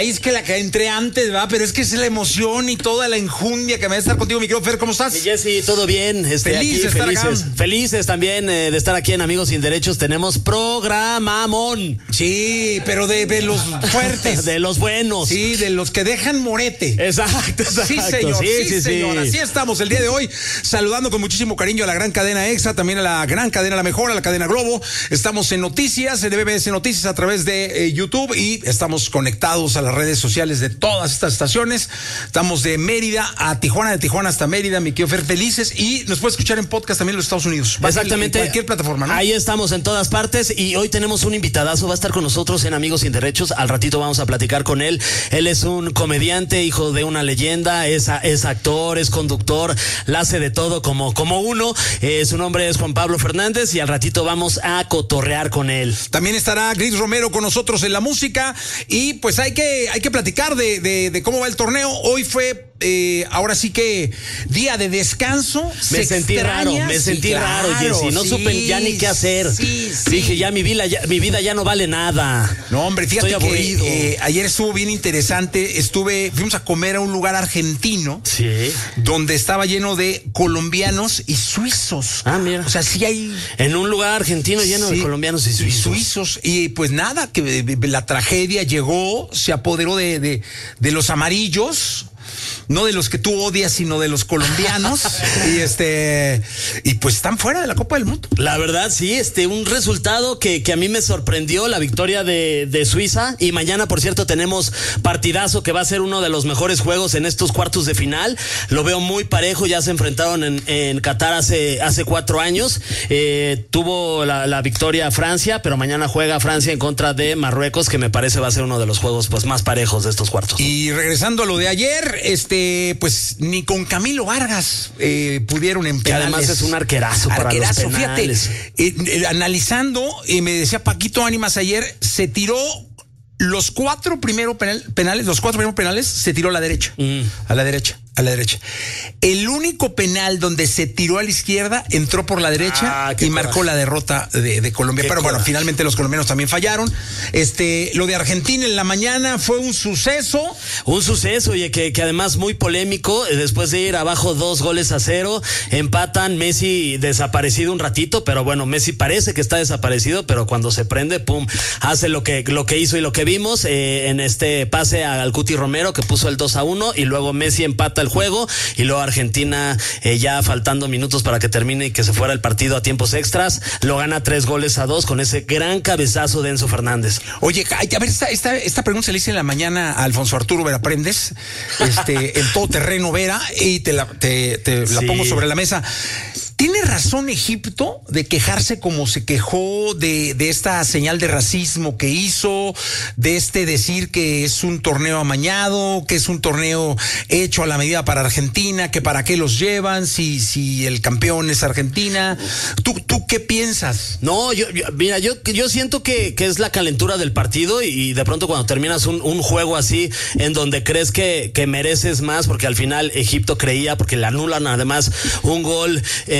Ay, es que la que entré antes, ¿verdad? Pero es que es la emoción y toda la enjundia que me va a estar contigo, mi querido Fer. ¿Cómo estás? Jessy, todo bien. Feliz aquí, de estar acá. Felices también de estar aquí en Amigos Sin Derechos. Tenemos programamón. Sí, pero de los fuertes. De los buenos. Sí, de los que dejan morete. Exacto. Sí, señor. Sí, señor. Así estamos el día de hoy, saludando con muchísimo cariño a la gran cadena EXA, también a la gran cadena La Mejor, a la cadena Globo. Estamos en Noticias, en BBS Noticias a través de YouTube, y estamos conectados a las redes sociales de todas estas estaciones. Estamos de Mérida a Tijuana, de Tijuana hasta Mérida, mi querido Fer, felices. Y nos puede escuchar en podcast también en los Estados Unidos. Exactamente. En cualquier plataforma, ¿no? Ahí estamos en todas partes, y hoy tenemos un invitadazo, va a estar con nosotros en Amigos Sin Derechos. Al ratito vamos a platicar con él. Él es un comediante, hijo de una leyenda, es actor, es conductor, la hace de todo como uno. Su nombre es Juan Pablo Fernández, y al ratito vamos a cotorrear con él. También estará Gris Romero con nosotros en la música, y pues hay que platicar de cómo va el torneo. Hoy fue ahora sí que día de descanso. Me sentí raro, Jessy. No supe ya ni qué hacer. Dije, ya mi vida ya no vale nada. No, hombre, fíjate Estoy aburrido. que ayer estuvo bien interesante. Fuimos a comer a un lugar argentino. Sí. Donde estaba lleno de colombianos y suizos. Ah, mira. O sea, sí hay. En un lugar argentino lleno de colombianos y suizos. Y pues nada, que la tragedia llegó, se apoderó de los amarillos. No de los que tú odias, sino de los colombianos. y pues están fuera de la Copa del Mundo. La verdad, sí, un resultado que a mí me sorprendió, la victoria de Suiza. Y mañana, por cierto, tenemos partidazo que va a ser uno de los mejores juegos en estos cuartos de final. Lo veo muy parejo, ya se enfrentaron en Qatar hace 4 años. Tuvo la victoria Francia, pero mañana juega Francia en contra de Marruecos, que me parece va a ser uno de los juegos pues más parejos de estos cuartos. Y regresando a lo de ayer, pues ni con Camilo Vargas pudieron en penales. Que además es un arquerazo para los penales. Fíjate, analizando, me decía Paquito Ánimas ayer, se tiró los 4 primeros penales, se tiró a la derecha. A la derecha. El único penal donde se tiró a la izquierda entró por la derecha y marcó la derrota de Colombia. Pero bueno, finalmente los colombianos también fallaron. Lo de Argentina en la mañana fue un suceso. Oye, que además muy polémico. Después de ir abajo 2-0, empatan. Messi desaparecido un ratito, pero bueno, Messi parece que está desaparecido, pero cuando se prende, pum, hace lo que hizo y lo que vimos en este pase al Cuti Romero, que puso el 2-1, y luego Messi empata el juego, y luego Argentina, ya faltando minutos para que termine y que se fuera el partido a tiempos extras, lo gana 3-2 con ese gran cabezazo de Enzo Fernández. Oye, a ver, esta pregunta se le hice en la mañana a Alfonso Arturo Vera Prendes, en Todo Terreno Vera, y te la pongo sobre la mesa. ¿Tiene razón Egipto de quejarse como se quejó de esta señal de racismo que hizo, de decir que es un torneo amañado, que es un torneo hecho a la medida para Argentina, que para qué los llevan si el campeón es Argentina? ¿Tú qué piensas? No, mira, yo siento que es la calentura del partido, y de pronto cuando terminas un juego así, en donde crees que mereces más, porque al final Egipto creía, porque le anulan además un gol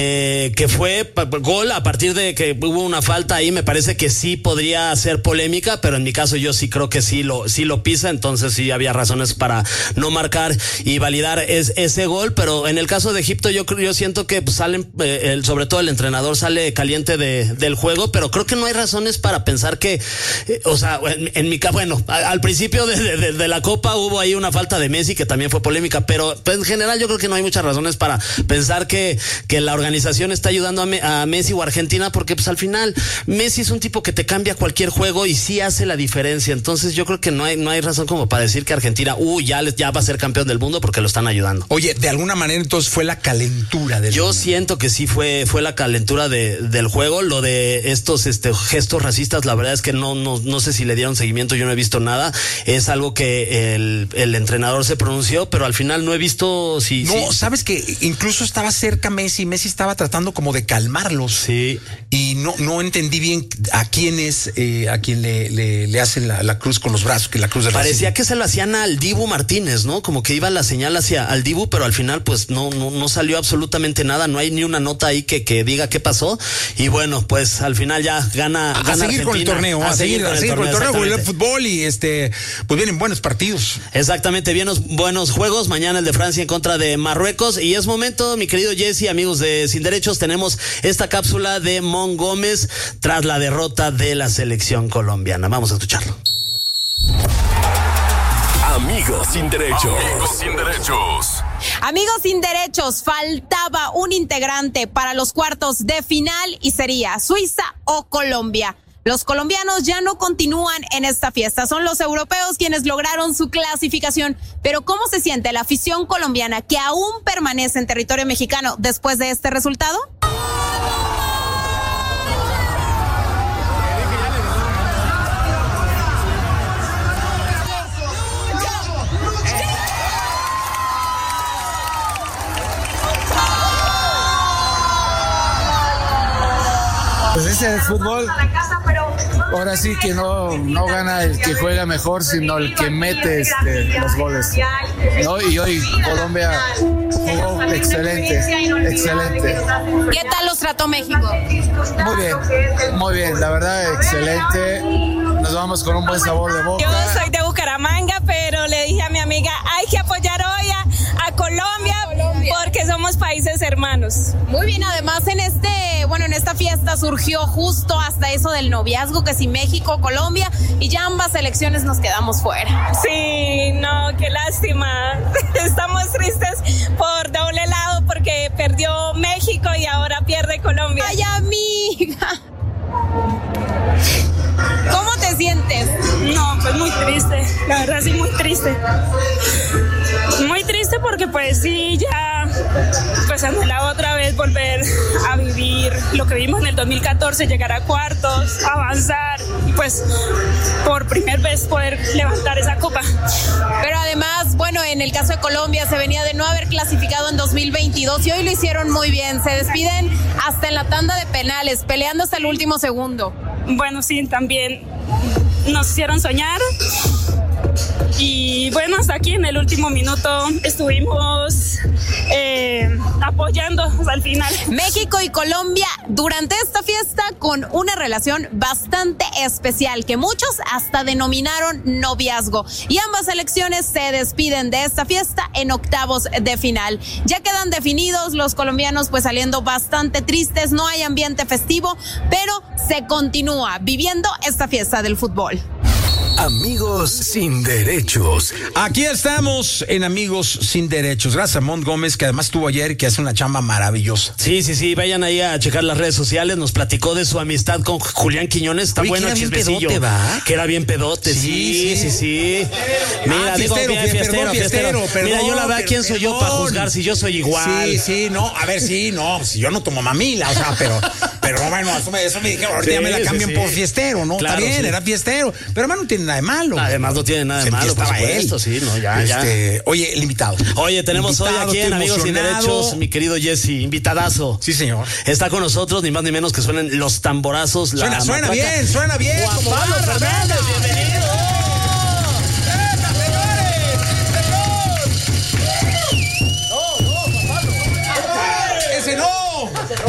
que fue gol a partir de que hubo una falta ahí. Me parece que sí podría ser polémica, pero en mi caso yo sí creo que sí lo pisa, entonces sí había razones para no marcar y validar ese gol. Pero en el caso de Egipto yo siento que pues, salen, sobre todo el entrenador sale caliente del juego, pero creo que no hay razones para pensar que, o sea, en mi caso, bueno, al principio de la Copa hubo ahí una falta de Messi que también fue polémica, pero pues, en general yo creo que no hay muchas razones para pensar que la organización está ayudando a Messi o a Argentina, porque pues al final Messi es un tipo que te cambia cualquier juego y sí hace la diferencia. Entonces yo creo que no hay razón como para decir que Argentina ya va a ser campeón del mundo porque lo están ayudando. Oye, de alguna manera entonces fue la calentura del Yo siento que sí fue la calentura del juego. Lo de estos gestos racistas, la verdad es que no sé si le dieron seguimiento, yo no he visto nada. Es algo que el entrenador se pronunció, pero al final no he visto si... No, sabes que incluso estaba cerca Messi estaba estaba tratando como de calmarlos. Sí. Y no entendí bien a quién le hacen la cruz con los brazos, que la cruz de Racing. Parecía que se lo hacían al Dibu Martínez, ¿no? Como que iba la señal hacia al Dibu, pero al final pues no salió absolutamente nada, no hay ni una nota ahí que diga qué pasó. Y bueno, pues al final ya gana a seguir Argentina, con el torneo, a seguir con el torneo, el fútbol y pues vienen buenos partidos. Exactamente, buenos juegos. Mañana el de Francia en contra de Marruecos. Y es momento, mi querido Jesse, amigos de Sin Derechos, tenemos esta cápsula de Mon Gómez tras la derrota de la selección colombiana. Vamos a escucharlo. Amigos sin derechos. Amigos sin derechos. Amigos sin derechos, faltaba un integrante para los cuartos de final y sería Suiza o Colombia. Los colombianos ya no continúan en esta fiesta, son los europeos quienes lograron su clasificación. Pero ¿cómo se siente la afición colombiana que aún permanece en territorio mexicano después de este resultado? Pues ese es el fútbol. Ahora sí que no gana el que juega mejor, sino el que mete los goles, ¿no? Y hoy Colombia jugó excelente. ¿Qué tal los trató México? Muy bien, la verdad, excelente. Nos vamos con un buen sabor de boca. Yo soy de Bucaramanga, pero le dije a mi amiga, hay que apoyar hoy a Colombia porque somos países hermanos. Muy bien, además en esta fiesta surgió justo hasta eso del noviazgo, que si México, Colombia, y ya ambas selecciones nos quedamos fuera. Sí, no, qué lástima. Estamos tristes por doble lado porque perdió México y ahora pierde Colombia. Ay, amiga. ¿Cómo te sientes? No, pues muy triste, la verdad sí, muy triste. Muy triste porque pues sí, ya pues anhelaba otra vez volver a vivir lo que vimos en el 2014, llegar a cuartos, avanzar y pues por primera vez poder levantar esa copa. Pero además, bueno, en el caso de Colombia se venía de no haber clasificado en 2022 y hoy lo hicieron muy bien, se despiden hasta en la tanda de penales, peleando hasta el último segundo. Bueno, sí, también nos hicieron soñar. Y bueno, hasta aquí en el último minuto estuvimos apoyando hasta el final. México y Colombia durante esta fiesta con una relación bastante especial que muchos hasta denominaron noviazgo. Y ambas selecciones se despiden de esta fiesta en octavos de final. Ya quedan definidos los colombianos pues saliendo bastante tristes, no hay ambiente festivo, pero se continúa viviendo esta fiesta del fútbol. Amigos sin derechos. Aquí estamos en Amigos sin Derechos. Gracias a Mon Gómez, que además estuvo ayer y que hace una chamba maravillosa. Sí, vayan ahí a checar las redes sociales. Nos platicó de su amistad con Julián Quiñones. Está bueno el chismecillo. Que era bien pedote, sí. Mira, fiestero. Mira, yo la verdad, ¿quién soy yo para juzgar si yo soy igual? Sí, si yo no tomo mamila, o sea, pero bueno, eso me dijeron, ahorita ya me la cambian por fiestero, ¿no? Claro, está bien, era fiestero, pero además no tiene nada de malo. Además no tiene nada de malo, por supuesto, sí, no, ya. Oye, el invitado. Oye, tenemos hoy aquí en Amigos sin Derechos, mi querido Jesse, invitadazo. Sí, señor. Está con nosotros, ni más ni menos que suenen los tamborazos. Suena bien. Juan Pablo Fernández, bienvenido. Ese no.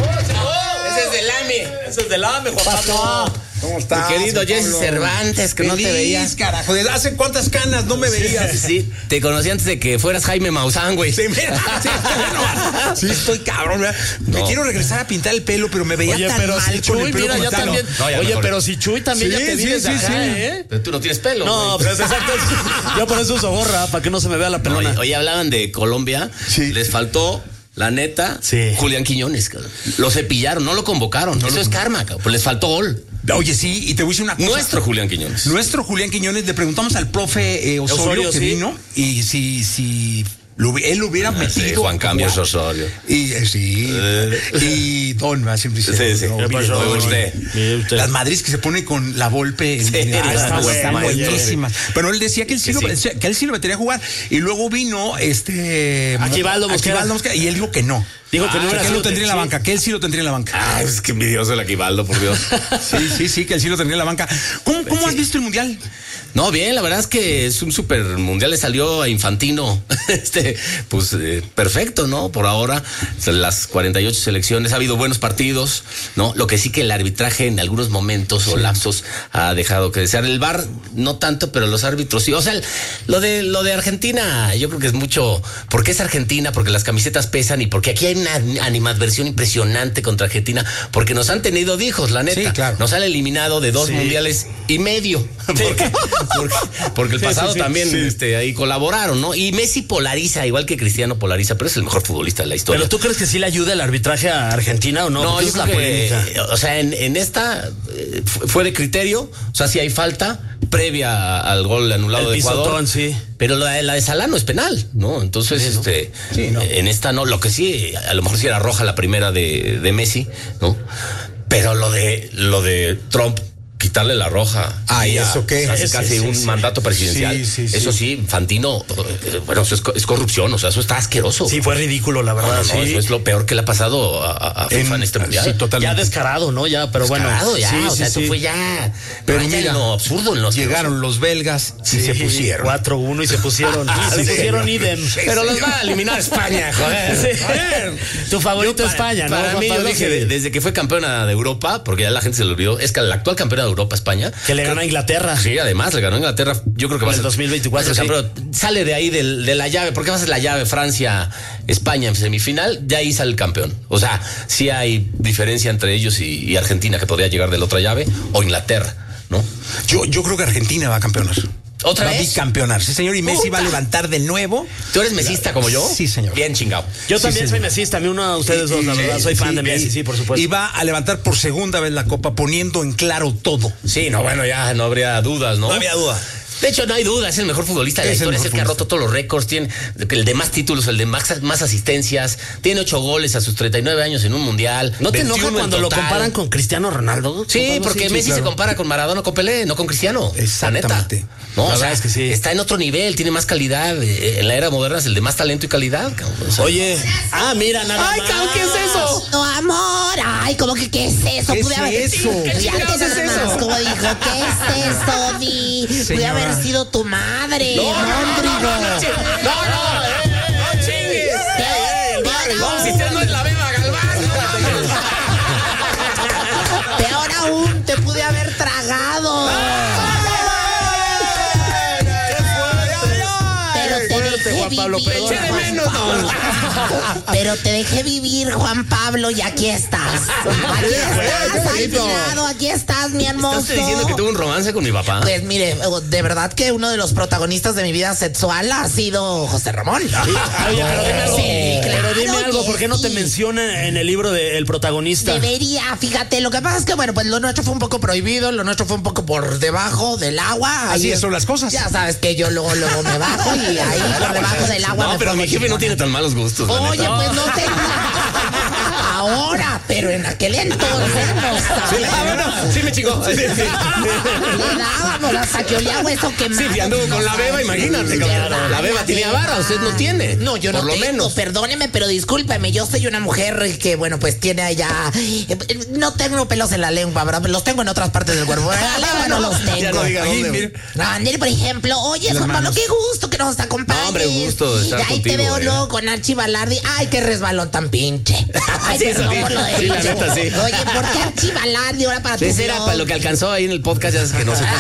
Ese es del AME, Juan Pablo. ¿Cómo estás? Mi querido Jesse Cervantes, que no te veía. Carajo, ¿desde hace cuántas canas no me veías? Sí, te conocí antes de que fueras Jaime Maussan, güey. Sí, estoy cabrón, ¿verdad? Me quiero regresar a pintar el pelo, pero me veía tan mal si Chuy, mira, ya también. Oye, pero si Chuy también ya te vienes acá, ¿eh? Pero tú no tienes pelo, no, pues exacto. Yo por eso uso gorra, para que no se me vea la pelona. Oye, hablaban de Colombia. Sí. Les faltó... La neta, Julián Quiñones, cabrón. Lo cepillaron, no lo convocaron. Eso es karma, cabrón. Pues les faltó gol. Oye, sí, y te voy a decir una cosa. Nuestro Julián Quiñones. Le preguntamos al profe Osorio que vino, y si él lo hubiera metido. Sí, Juan Cambios Osorio. Y Don va siempre dice. Sí. Usted. Las madres que se pone con la Volpe están buenísimas. Pero él decía que él sí lo metería a jugar. Y luego vino Aquivaldo Mosquera. Y él dijo que no. Dijo que no era que él lo tendría en la banca, que él sí lo tendría en la banca. Es que envidioso el Aquivaldo, por Dios. Sí, que él sí lo tendría en la banca. ¿Cómo has visto el Mundial? No, bien, la verdad es que es un super mundial, le salió a Infantino, perfecto, ¿no? Por ahora, las 48 selecciones, ha habido buenos partidos, ¿no? Lo que sí que el arbitraje en algunos momentos o lapsos ha dejado que desear. El VAR, no tanto, pero los árbitros sí. O sea, lo de Argentina, yo creo que es mucho, porque es Argentina, porque las camisetas pesan y porque aquí hay una animadversión impresionante contra Argentina, porque nos han tenido hijos, la neta. Sí, claro. Nos han eliminado de 2 mundiales y medio. Porque el pasado también ahí colaboraron, ¿no? Y Messi polariza, igual que Cristiano polariza, pero es el mejor futbolista de la historia. ¿Pero tú crees que sí le ayuda el arbitraje a Argentina o no? No, yo es la creo polémica. que, o sea, en esta fue de criterio, o sea, sí hay falta previa al gol anulado de Ecuador. Pisotón, sí. Pero la de Salah no es penal, ¿no? Entonces, ¿no? En esta no, lo que sí, a lo mejor sí era roja la primera de Messi, ¿no? Pero lo de Trump, quitarle la roja. ¿Y eso qué? Casi un mandato presidencial. Eso sí, Infantino, bueno, eso es corrupción, o sea, eso está asqueroso. Sí, fue ridículo, la verdad. No, eso es lo peor que le ha pasado a FIFA en este mundial. Sí, totalmente. Ya descarado, ¿no? Ya, pero bueno. Descarado, ya, o sea, eso fue ya. Pero ya mira, en lo absurdo, en los llegaron los belgas y se pusieron 4-1 y se pusieron. Se pusieron idem. Pero los va a eliminar España, joder. Tu favorito España, ¿no? Para mí, yo dije, desde que fue campeona de Europa, porque ya la gente se lo olvidó, es que la actual campeona de Europa, España. Que le ganó a Inglaterra. Sí, además le ganó a Inglaterra. Yo creo que va a ser 2024. Pero sale de ahí de la llave. ¿Por qué va a ser la llave Francia-España en semifinal? De ahí sale el campeón. O sea, sí hay diferencia entre ellos y Argentina, que podría llegar de la otra llave, o Inglaterra, ¿no? Yo creo que Argentina va a campeonar. ¿Otra va vez? a bicampeonar, sí, señor, y Messi va a levantar de nuevo. ¿Tú eres mesista como yo? Sí, señor. Bien chingado. Yo también soy mesista, a mí uno de ustedes dos, la verdad, soy fan de Messi, sí, por supuesto. Y va a levantar por segunda vez la copa, poniendo en claro todo. Sí, no, bueno, ya no habría dudas, ¿no? No había duda. De hecho, no hay duda, es el mejor futbolista de la historia, es el que ha roto todos los récords, tiene el de más títulos, el de más asistencias, tiene 8 goles a sus 39 años en un mundial. ¿No te enoja cuando lo comparan con Cristiano Ronaldo? Sí, porque Messi se compara con Maradona, con Pelé, no con Cristiano. Exactamente. No, o sea, es que sí. Está en otro nivel, tiene más calidad. En la era moderna es el de más talento y calidad. O sea, oye, mira, nada más. Ay, cabrón, ¿qué es eso? No, amor. Ay, ¿cómo que qué es eso? ¿Qué es eso? ¿Qué chingados es eso? Como dijo, ¿qué es eso, Di? Pude haber sido tu madre, Mondrigo. No chingues. No, si usted no es la Beba Galván. Peor aún, te pude haber tragado. Pero te dejé vivir, Juan Pablo, y aquí estás. Aquí estás, mi hermoso. ¿Estás diciendo que tuve un romance con mi papá? Pues mire, de verdad que uno de los protagonistas de mi vida sexual ha sido José Ramón. Oye, pero dime algo, ¿por qué no te menciona en el libro del protagonista? Debería, fíjate, lo que pasa es que, bueno, pues lo nuestro fue un poco prohibido, lo nuestro fue un poco por debajo del agua. Así son las cosas. Ya sabes que yo luego me bajo y ahí por debajo del agua. No, pero mi jefe no tiene tan malos gustos. Oye, pues no te... Ahora, pero en aquel entonces sí me chingó. Le dábamos hasta que olía hueso quemado. Sí, anduvo con la Beba, imagínate. La Beba tenía vara, usted no tiene. No, yo no tengo. Por lo menos. Perdóneme, pero discúlpeme, yo soy una mujer que, bueno, pues tiene allá... No tengo pelos en la lengua, ¿verdad? Los tengo en otras partes del cuerpo. En la lengua no los tengo. Ya no diga dónde. Ándale, por ejemplo, oye, Juan Pablo, qué gusto que nos acompañes. No, hombre, gusto de estar ahí contigo. Te veo luego con Archie Balardi. Ay, qué resbalón tan pinche. Ay, sí, eso por lo de sí, la neta, sí. Oye, ¿por qué Archie Balardi ahora para tu ese era para lo que alcanzó ahí en el podcast, ya es que no sé.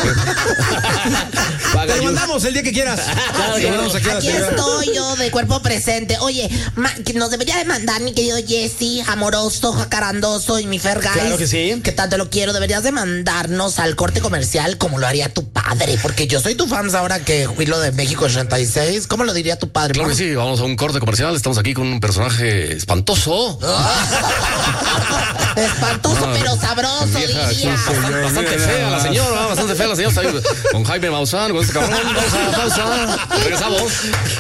Te lo mandamos el día que quieras. Aquí estoy yo de cuerpo presente. Oye, nos debería de mandar mi querido Jesse, amoroso, jacarandoso y mi Fergay. Claro que sí. Que tanto lo quiero. Deberías de mandarnos al corte comercial como lo haría tu padre. Porque yo soy tu fans ahora que fui lo de México 86. ¿Cómo lo diría tu padre? Claro que sí, vamos a un corte comercial. Estamos aquí con un personaje espantoso. Espantoso, pero sabroso, diría. Bastante fea la señora, bastante fea la señora. Está ahí con Jaime Maussan, con este cabrón. Vamos a la pausa. Regresamos.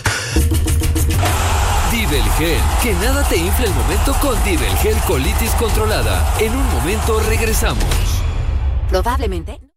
Divelgel, que nada te infle el momento con Divelgel colitis controlada. En un momento regresamos. Probablemente.